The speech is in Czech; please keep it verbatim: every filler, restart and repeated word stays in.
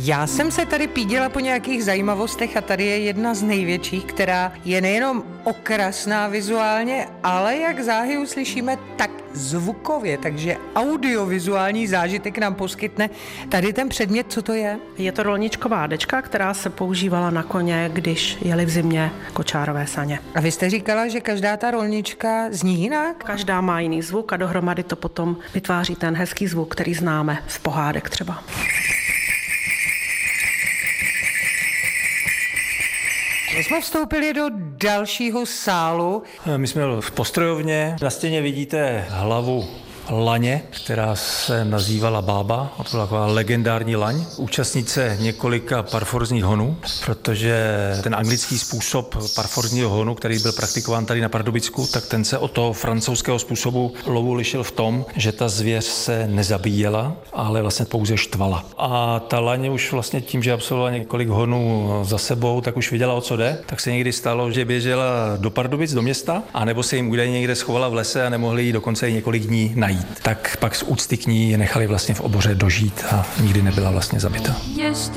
Já jsem se tady pídila po nějakých zajímavostech a tady je jedna z největších, která je nejenom okrasná vizuálně, ale jak záhy uslyšíme, tak zvukově, takže audiovizuální zážitek nám poskytne tady ten předmět, co to je? Je to rolničková dečka, která se používala na koně, když jeli v zimě kočárové saně. A vy jste říkala, že každá ta rolnička zní jinak? Každá má jiný zvuk a dohromady to potom vytváří ten hezký zvuk, který známe z pohádek třeba. My jsme vstoupili do dalšího sálu. My jsme v postrojovně. Na stěně vidíte hlavu laně, která se nazývala Bába. A to byla taková legendární laň. Účastnice několika parforzních honů, protože ten anglický způsob parforzního honu, který byl praktikován tady na Pardubicku, tak ten se od toho francouzského způsobu lovu lišil v tom, že ta zvěř se nezabíjela, ale vlastně pouze štvala. A ta laně už vlastně tím, že absolvovala několik honů za sebou, tak už věděla, o co jde. Tak se někdy stalo, že běžela do Pardubic, do města, anebo se jim údajně někde schovala v lese a nemohli jí dokonce i několik dní najít. Tak pak z úcty k ní je nechali vlastně v oboře dožít a nikdy nebyla vlastně zabita.